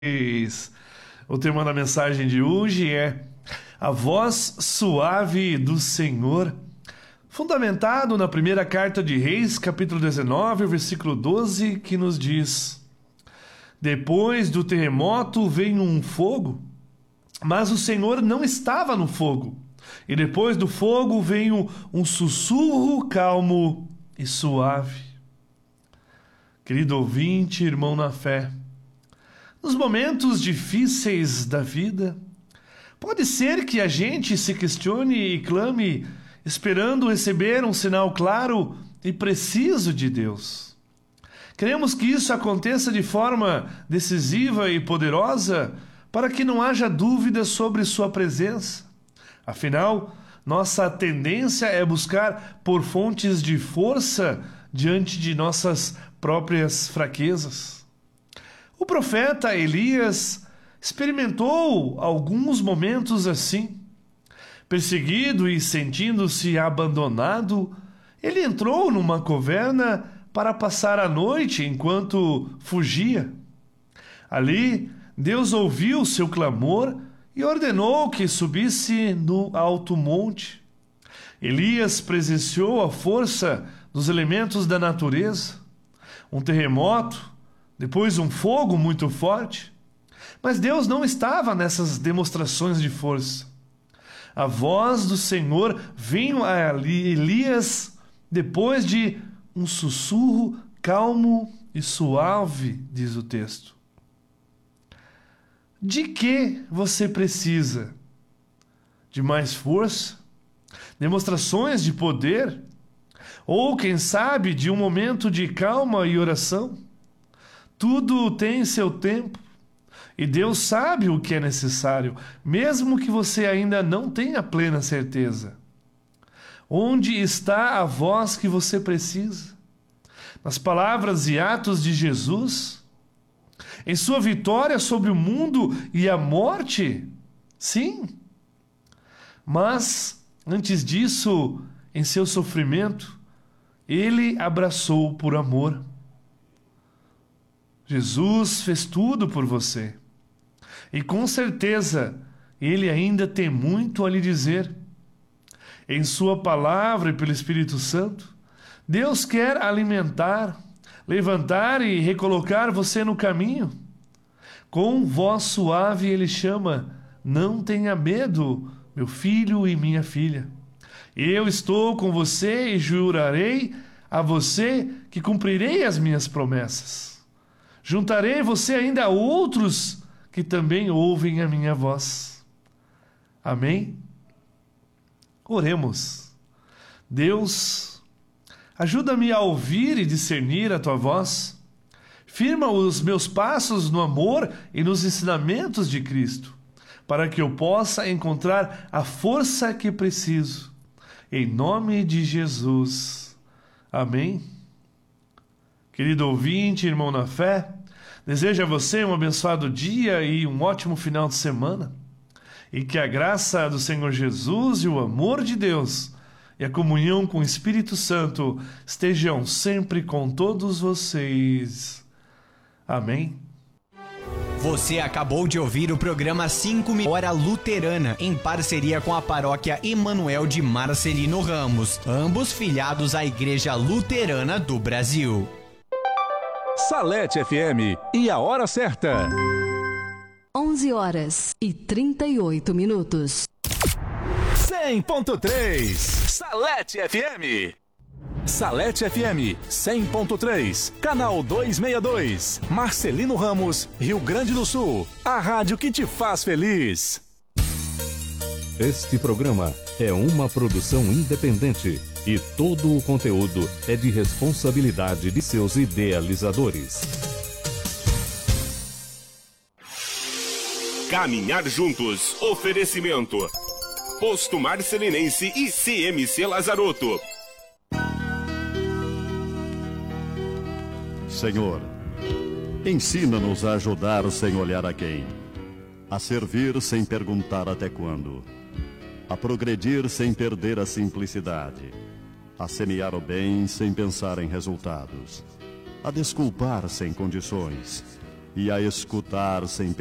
O tema da mensagem de hoje é a voz suave do Senhor, fundamentado na primeira carta de Reis, capítulo 19, versículo 12, que nos diz: depois do terremoto veio um fogo, mas o Senhor não estava no fogo, e depois do fogo veio um sussurro calmo e suave. Querido ouvinte, irmão na fé, nos momentos difíceis da vida, pode ser que a gente se questione e clame, esperando receber um sinal claro e preciso de Deus. Queremos que isso aconteça de forma decisiva e poderosa, para que não haja dúvida sobre sua presença. Afinal, nossa tendência é buscar por fontes de força diante de nossas próprias fraquezas. O profeta Elias experimentou alguns momentos assim. Perseguido e sentindo-se abandonado, ele entrou numa caverna para passar a noite enquanto fugia. Ali, Deus ouviu seu clamor e ordenou que subisse no alto monte. Elias presenciou a força dos elementos da natureza, um terremoto, depois um fogo muito forte. Mas Deus não estava nessas demonstrações de força. A voz do Senhor veio a Elias depois de um sussurro calmo e suave, diz o texto. De que você precisa? De mais força? Demonstrações de poder? Ou, quem sabe, de um momento de calma e oração? Tudo tem seu tempo, e Deus sabe o que é necessário, mesmo que você ainda não tenha plena certeza. Onde está a voz que você precisa? Nas palavras e atos de Jesus? Em sua vitória sobre o mundo e a morte? Sim. Mas, antes disso, em seu sofrimento, ele abraçou por amor. Jesus fez tudo por você. E com certeza, Ele ainda tem muito a lhe dizer. Em sua palavra e pelo Espírito Santo, Deus quer alimentar, levantar e recolocar você no caminho. Com voz suave Ele chama: não tenha medo, meu filho e minha filha. Eu estou com você e jurarei a você que cumprirei as minhas promessas. Juntarei você ainda a outros que também ouvem a minha voz. Amém? Oremos. Deus, ajuda-me a ouvir e discernir a tua voz. Firma os meus passos no amor e nos ensinamentos de Cristo, para que eu possa encontrar a força que preciso. Em nome de Jesus. Amém? Querido ouvinte, irmão na fé, desejo a você um abençoado dia e um ótimo final de semana. E que a graça do Senhor Jesus e o amor de Deus e a comunhão com o Espírito Santo estejam sempre com todos vocês. Amém. Você acabou de ouvir o programa 5 Hora Luterana, em parceria com a paróquia Emanuel de Marcelino Ramos, ambos filiados à Igreja Luterana do Brasil. Salete FM e a hora certa. 11h38. 100.3 Salete FM. Salete FM 100.3, canal 262, Marcelino Ramos, Rio Grande do Sul. A rádio que te faz feliz. Este programa é uma produção independente e todo o conteúdo é de responsabilidade de seus idealizadores. Caminhar juntos. Oferecimento: Posto Marcelinense e CMC Lazarotto. Senhor, ensina-nos a ajudar sem olhar a quem, a servir sem perguntar até quando, a progredir sem perder a simplicidade, a semear o bem sem pensar em resultados, a desculpar sem condições, e a escutar sem